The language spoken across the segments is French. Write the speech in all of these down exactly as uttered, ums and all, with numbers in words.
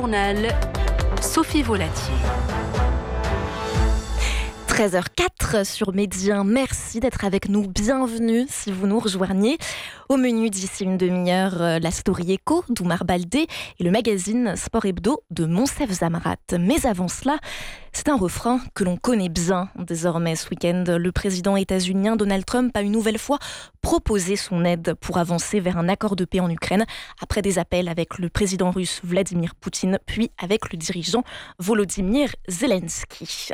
journal, Sophie Volatier. treize heures quatre sur Média. Merci d'être avec nous. Bienvenue si vous nous rejoignez. Au menu d'ici une demi-heure, la story éco d'Oumar Baldé et le magazine Sport Hebdo de Monsef Zamarat. Mais avant cela, c'est un refrain que l'on connaît bien désormais ce week-end. Le président états-unien Donald Trump a une nouvelle fois proposé son aide pour avancer vers un accord de paix en Ukraine, après des appels avec le président russe Vladimir Poutine, puis avec le dirigeant Volodymyr Zelensky.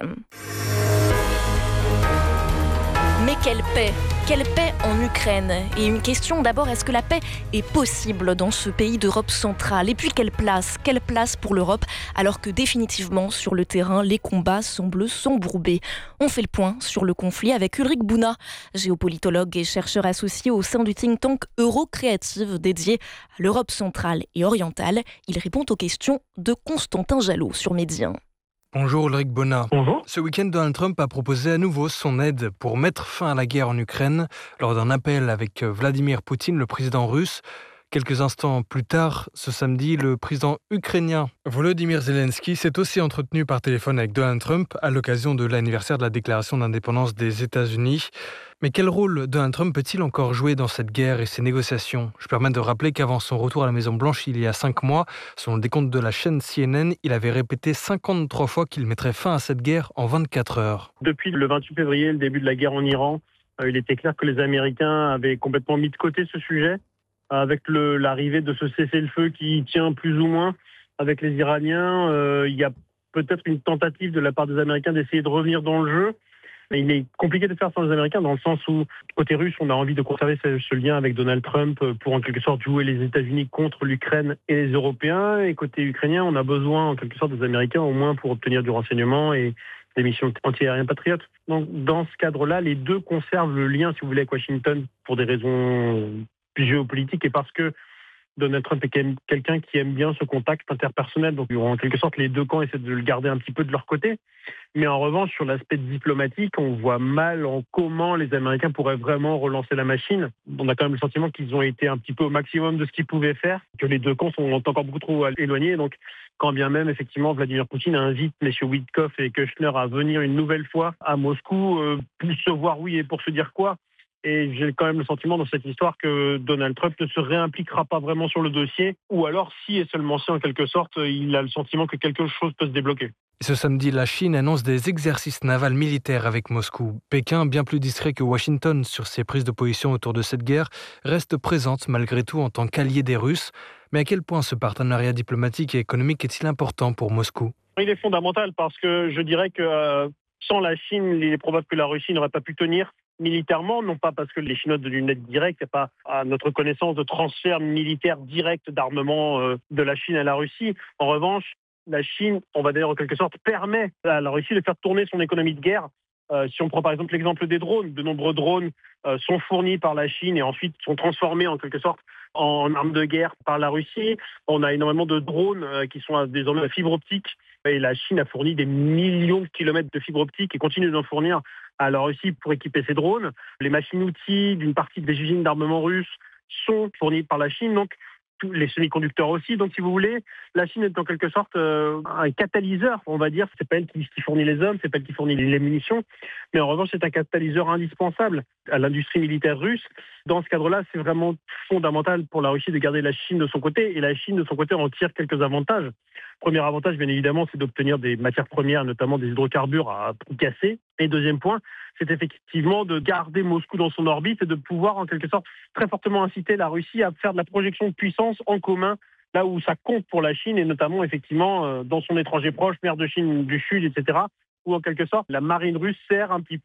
Mais quelle paix ? Quelle paix en Ukraine ? Et une question d'abord, est-ce que la paix est possible dans ce pays d'Europe centrale ? Et puis quelle place ? Quelle place pour l'Europe alors que définitivement sur le terrain, les combats semblent s'embourber ? On fait le point sur le conflit avec Ulrich Bouna, géopolitologue et chercheur associé au sein du think tank Eurocréative dédié à l'Europe centrale et orientale. Il répond aux questions de Constantin Jalot sur Média. Bonjour Ulrich Bouna. Bonjour. Ce week-end, Donald Trump a proposé à nouveau son aide pour mettre fin à la guerre en Ukraine lors d'un appel avec Vladimir Poutine, le président russe. Quelques instants plus tard, ce samedi, le président ukrainien Volodymyr Zelensky s'est aussi entretenu par téléphone avec Donald Trump à l'occasion de l'anniversaire de la déclaration d'indépendance des États-Unis. Mais quel rôle Donald Trump peut-il encore jouer dans cette guerre et ces négociations ? Je permets de rappeler qu'avant son retour à la Maison-Blanche il y a cinq mois, selon le décompte de la chaîne C N N, il avait répété cinquante-trois fois qu'il mettrait fin à cette guerre en vingt-quatre heures. Depuis le vingt-huit février, le début de la guerre en Iran, euh, il était clair que les Américains avaient complètement mis de côté ce sujet. Avec le, l'arrivée de ce cessez-le-feu qui tient plus ou moins avec les Iraniens, euh, il y a peut-être une tentative de la part des Américains d'essayer de revenir dans le jeu. Mais il est compliqué de faire sans les Américains dans le sens où, côté russe, on a envie de conserver ce, ce lien avec Donald Trump pour en quelque sorte jouer les États-Unis contre l'Ukraine et les Européens. Et côté ukrainien, on a besoin en quelque sorte des Américains au moins pour obtenir du renseignement et des missions anti-aériennes patriotes. Donc dans ce cadre-là, les deux conservent le lien, si vous voulez, avec Washington pour des raisons géopolitique et parce que Donald Trump est quelqu'un qui aime bien ce contact interpersonnel. Donc, en quelque sorte, les deux camps essaient de le garder un petit peu de leur côté. Mais en revanche, sur l'aspect diplomatique, on voit mal en comment les Américains pourraient vraiment relancer la machine. On a quand même le sentiment qu'ils ont été un petit peu au maximum de ce qu'ils pouvaient faire, que les deux camps sont encore beaucoup trop éloignés. Donc, quand bien même, effectivement, Vladimir Poutine invite M. Witkoff et Kushner à venir une nouvelle fois à Moscou euh, pour se voir, oui, et pour se dire quoi. Et j'ai quand même le sentiment dans cette histoire que Donald Trump ne se réimpliquera pas vraiment sur le dossier, ou alors si et seulement si en quelque sorte, il a le sentiment que quelque chose peut se débloquer. Ce samedi, la Chine annonce des exercices navals militaires avec Moscou. Pékin, bien plus distrait que Washington sur ses prises de position autour de cette guerre, reste présente malgré tout en tant qu'allié des Russes. Mais à quel point ce partenariat diplomatique et économique est-il important pour Moscou ? Il est fondamental parce que je dirais que euh, sans la Chine, il est probable que la Russie n'aurait pas pu tenir militairement, non pas parce que les Chinois donnent une aide directe, il n'y a pas, à notre connaissance, de transfert militaire direct d'armement euh, de la Chine à la Russie. En revanche, la Chine, on va d'ailleurs en quelque sorte, permet à la Russie de faire tourner son économie de guerre. Euh, si on prend par exemple l'exemple des drones, de nombreux drones euh, sont fournis par la Chine et ensuite sont transformés en quelque sorte en armes de guerre par la Russie. On a énormément de drones euh, qui sont désormais à fibre optique et la Chine a fourni des millions de kilomètres de fibre optique et continue d'en fournir à la Russie pour équiper ses drones. Les machines-outils d'une partie des usines d'armement russes sont fournies par la Chine, donc tous les semi-conducteurs aussi. Donc, si vous voulez, la Chine est en quelque sorte euh, un catalyseur, on va dire. C'est pas elle qui, qui fournit les hommes, c'est pas elle qui fournit les munitions, mais en revanche, c'est un catalyseur indispensable à l'industrie militaire russe. Dans ce cadre-là, c'est vraiment fondamental pour la Russie de garder la Chine de son côté, et la Chine de son côté en tire quelques avantages. Premier avantage, bien évidemment, c'est d'obtenir des matières premières, notamment des hydrocarbures à prix cassé. Et deuxième point, c'est effectivement de garder Moscou dans son orbite et de pouvoir, en quelque sorte, très fortement inciter la Russie à faire de la projection de puissance en commun, là où ça compte pour la Chine, et notamment, effectivement, dans son étranger proche, mer de Chine du Sud, et cetera, où, en quelque sorte, la marine russe sert un petit peu